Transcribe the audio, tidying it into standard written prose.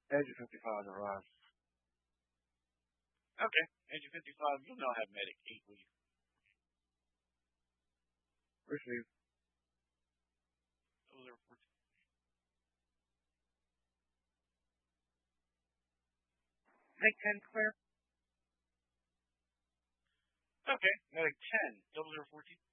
Age of 55 arrives. Okay. Age of 55, you'll now have medic 8 with you. Receive. 0014. Medic 10 clear. Okay. Medic 10, 0014.